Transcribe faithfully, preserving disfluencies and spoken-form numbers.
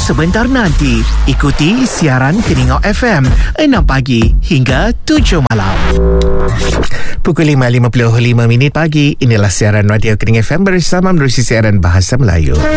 sebentar nanti. Ikuti siaran Keningau F M enam pagi hingga tujuh malam. Pukul lima lima puluh lima minit pagi, inilah siaran Radio Keningau F M bersama menerusi siaran Bahasa Melayu.